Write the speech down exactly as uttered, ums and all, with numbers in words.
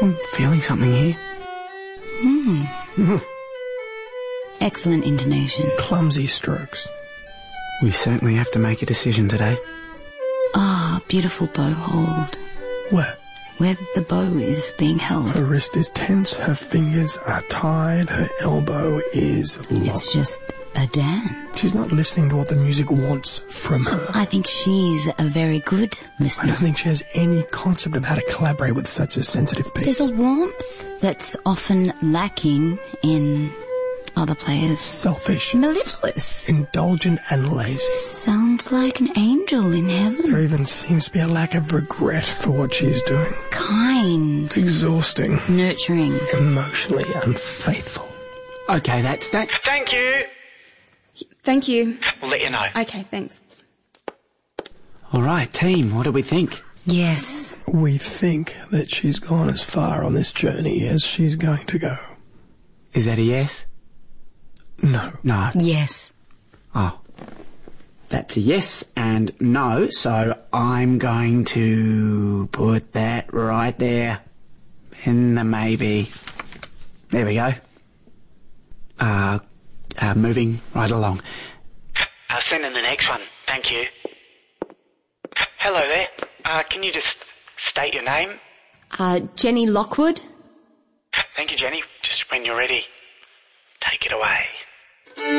I'm feeling something here. Hmm. Excellent intonation. Clumsy strokes. We certainly have to make a decision today. Ah, beautiful bow hold. Where? Where the bow is being held. Her wrist is tense, her fingers are tied, her elbow is locked. It's just a dance. She's not listening to what the music wants from her. I think she's a very good listener. I don't think she has any concept of how to collaborate with such a sensitive piece. There's a warmth that's often lacking in other players. Selfish. Mellifluous. Indulgent and lazy. Sounds like an angel in heaven. There even seems to be a lack of regret for what she's doing. Kind. Exhausting. Nurturing. Emotionally unfaithful. Okay, that's that. Thank you. Thank you. We'll let you know. Okay, thanks. All right, team, what do we think? Yes. We think that she's gone as far on this journey as she's going to go. Is that a yes? No. No. Yes. Oh. That's a yes and no, so I'm going to put that right there. In the maybe. There we go. Uh, uh, moving right along. I'll send in the next one. Thank you. Hello there. Uh, can you just state your name? Uh, Jenny Lockwood? Thank you, Jenny. Just when you're ready, take it away.